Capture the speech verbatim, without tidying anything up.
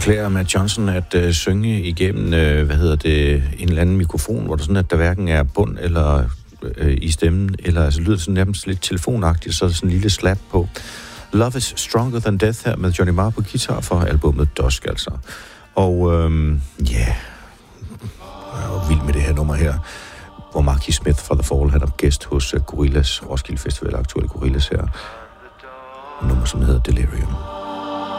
beklager Matt Johnson at øh, synge igennem, øh, hvad hedder det, en eller anden mikrofon, hvor der sådan, at der hverken er bund eller øh, i stemmen, eller altså lyder sådan nærmest lidt telefonagtigt, så er der sådan en lille slat på. Love is Stronger Than Death her med Johnny Marr på guitar for albumet Dusk, altså. Og øhm, ja, yeah. jeg er jo vild med det her nummer her, hvor Marky Smith fra The Fall, han er gæst hos uh, Gorillaz, Roskilde Festival, aktuelle Gorillaz her. Et nummer, som hedder Delirium.